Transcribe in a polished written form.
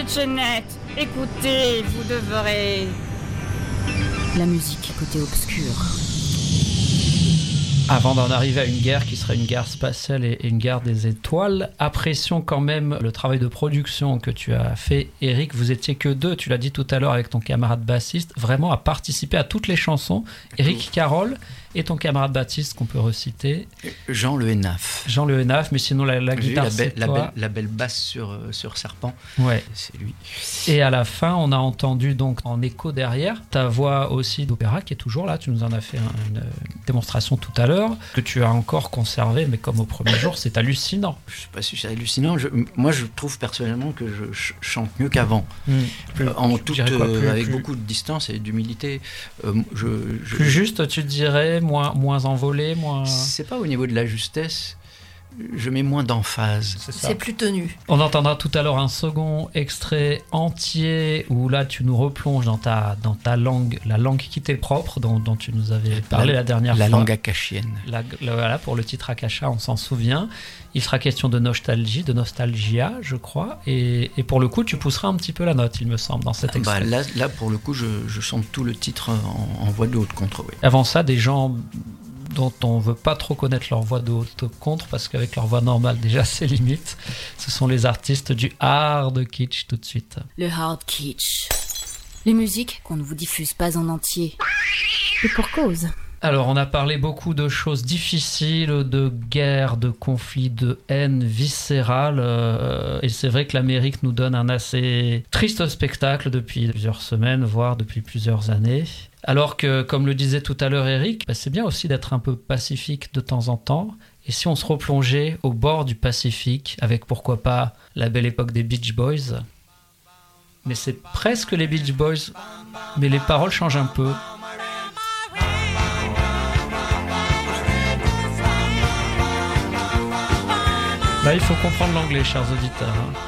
kitchenette. Écoutez, vous devrez... La musique côté obscur. Avant d'en arriver à une guerre qui serait une guerre spatiale et une guerre des étoiles, apprécions quand même le travail de production que tu as fait, Eric. Vous étiez que deux, tu l'as dit tout à l'heure avec ton camarade bassiste, vraiment à participer à toutes les chansons. Eric Carroll et ton camarade bassiste qu'on peut reciter. Jean Le Hénaf. Jean Le Hénaf, mais sinon la guitare c'est toi. La belle basse sur Serpent, ouais. C'est lui. Et à la fin, on a entendu donc en écho derrière ta voix aussi d'opéra qui est toujours là. Tu nous en as fait une démonstration tout à l'heure, que tu as encore conservé, mais comme au premier jour, c'est hallucinant. Je sais pas si c'est hallucinant. Moi, je trouve personnellement que je chante mieux qu'avant. Avec beaucoup de distance et d'humilité. Plus juste, tu dirais, moins envolé, moins... C'est pas au niveau de la justesse. Je mets moins d'emphase. C'est plus tenu. On entendra tout à l'heure un second extrait entier où là tu nous replonges dans ta langue, la langue qui t'est propre, dont tu nous avais parlé la dernière fois. La langue akashienne. Voilà, pour le titre Akasha, on s'en souvient. Il sera question de nostalgia, je crois. Et pour le coup, tu pousseras un petit peu la note, il me semble, dans cet extrait. Là, pour le coup, je chante tout le titre en voix de haute contre. Oui. Avant ça, des gens dont on veut pas trop connaître leur voix de haute contre, parce qu'avec leur voix normale, déjà, c'est limite. Ce sont les artistes du hard kitsch, tout de suite. Le hard kitsch. Les musiques qu'on ne vous diffuse pas en entier. Et pour cause. Alors, on a parlé beaucoup de choses difficiles, de guerre, de conflits, de haine viscérale. Et c'est vrai que l'Amérique nous donne un assez triste spectacle depuis plusieurs semaines, voire depuis plusieurs années. Alors que, comme le disait tout à l'heure Eric, c'est bien aussi d'être un peu pacifique de temps en temps. Et si on se replongeait au bord du Pacifique, avec pourquoi pas la belle époque des Beach Boys. Mais c'est presque les Beach Boys, mais les paroles changent un peu. Là, il faut comprendre l'anglais, chers auditeurs.